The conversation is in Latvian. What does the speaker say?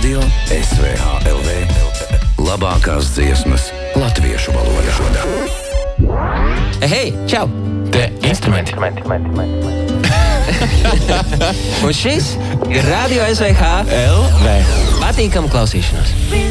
Radio SVHLV. Labākās dziesmas latviešu valodā. Hei, čau! Te instrumenti. Un šis ir Radio SVHLV. Patīkamu klausīšanos!